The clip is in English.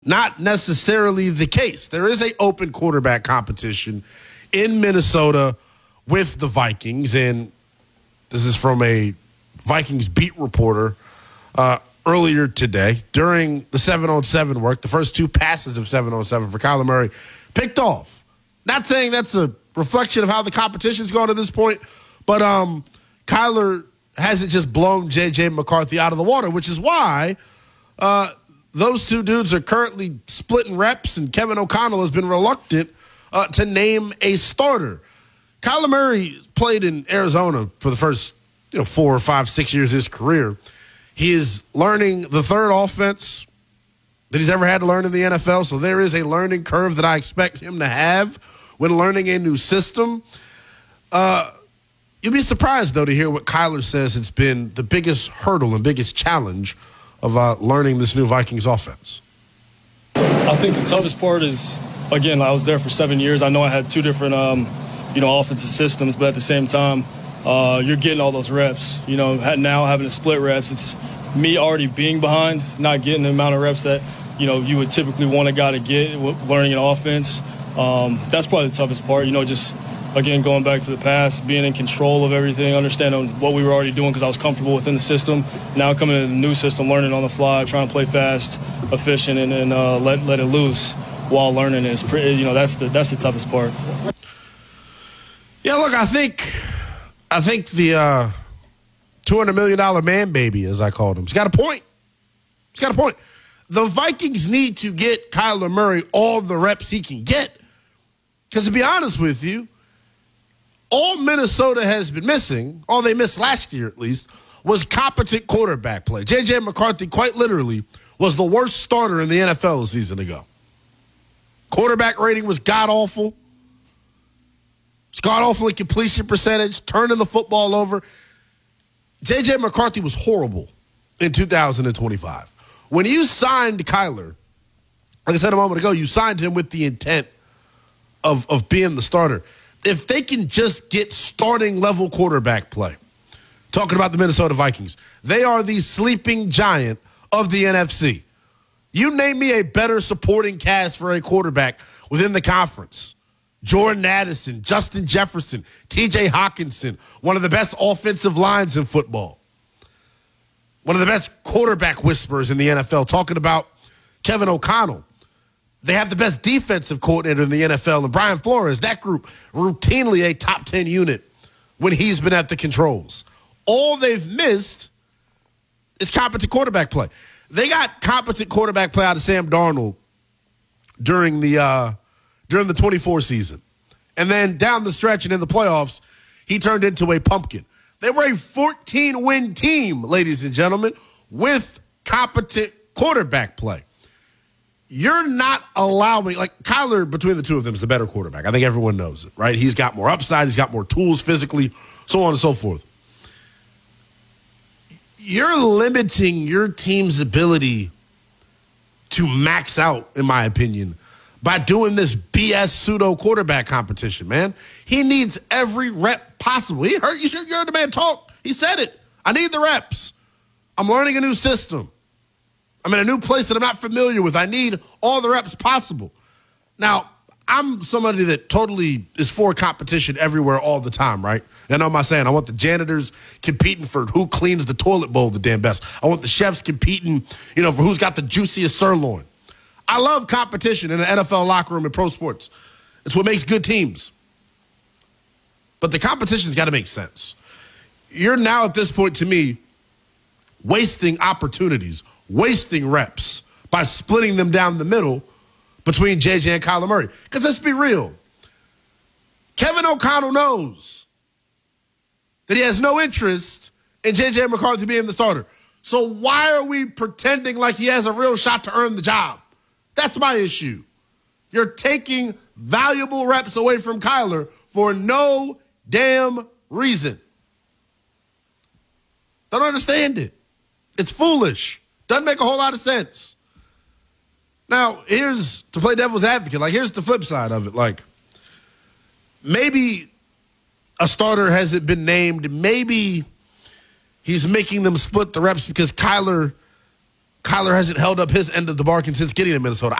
not necessarily the case. There is an open quarterback competition in Minnesota with the Vikings, and this is from a Vikings beat reporter earlier today. During the 7-on-7 work, the first two passes of 7-on-7 for Kyler Murray picked off. Not saying that's a reflection of how the competition's gone to this point, but Kyler hasn't just blown J.J. McCarthy out of the water, which is why those two dudes are currently splitting reps, and Kevin O'Connell has been reluctant to name a starter. Kyler Murray played in Arizona for the first 4 or 5, 6 years of his career. He is learning the third offense that he's ever had to learn in the NFL, so there is a learning curve that I expect him to have when learning a new system. You'll be surprised, though, to hear what Kyler says it's been the biggest hurdle and biggest challenge of learning this new Vikings offense. I think the toughest part is, again, I was there for 7 years. I know I had two different, offensive systems, but at the same time, you're getting all those reps. Now having to split reps, it's me already being behind, not getting the amount of reps that, you would typically want a guy to get learning an offense. That's probably the toughest part, just – again, going back to the past, being in control of everything, understanding what we were already doing because I was comfortable within the system. Now coming into the new system, learning on the fly, trying to play fast, efficient, and let it loose while learning is pretty. That's the toughest part. Yeah, look, I think the $200 million man baby, as I called him, he's got a point. He's got a point. The Vikings need to get Kyler Murray all the reps he can get. Because to be honest with you, all Minnesota has been missing, all they missed last year at least, was competent quarterback play. J.J. McCarthy, quite literally, was the worst starter in the NFL a season ago. Quarterback rating was god-awful. It's god-awful in completion percentage, turning the football over. J.J. McCarthy was horrible in 2025. When you signed Kyler, like I said a moment ago, you signed him with the intent of being the starter. If they can just get starting level quarterback play, talking about the Minnesota Vikings, they are the sleeping giant of the NFC. You name me a better supporting cast for a quarterback within the conference. Jordan Addison, Justin Jefferson, TJ Hawkinson, one of the best offensive lines in football. One of the best quarterback whisperers in the NFL, talking about Kevin O'Connell. They have the best defensive coordinator in the NFL, and Brian Flores, that group, routinely a top 10 unit when he's been at the controls. All they've missed is competent quarterback play. They got competent quarterback play out of Sam Darnold during the 24 season. And then down the stretch and in the playoffs, he turned into a pumpkin. They were a 14-win team, ladies and gentlemen, with competent quarterback play. You're not allowing, Kyler, between the two of them, is the better quarterback. I think everyone knows it, right? He's got more upside. He's got more tools physically, so on and so forth. You're limiting your team's ability to max out, in my opinion, by doing this BS pseudo quarterback competition, man. He needs every rep possible. You heard the man talk. He said it. I need the reps. I'm learning a new system. I'm in a new place that I'm not familiar with. I need all the reps possible. Now, I'm somebody that totally is for competition everywhere all the time, right? And I'm not saying I want the janitors competing for who cleans the toilet bowl the damn best. I want the chefs competing, for who's got the juiciest sirloin. I love competition in the NFL locker room and pro sports. It's what makes good teams. But the competition's got to make sense. You're now at this point, to me, wasting opportunities, wasting reps by splitting them down the middle between JJ and Kyler Murray. Because let's be real. Kevin O'Connell knows that he has no interest in JJ McCarthy being the starter. So why are we pretending like he has a real shot to earn the job? That's my issue. You're taking valuable reps away from Kyler for no damn reason. Don't understand it. It's foolish. Doesn't make a whole lot of sense. Now, here's, to play devil's advocate, here's the flip side of it. Maybe a starter hasn't been named. Maybe he's making them split the reps because Kyler Kyler hasn't held up his end of the bargain since getting to Minnesota.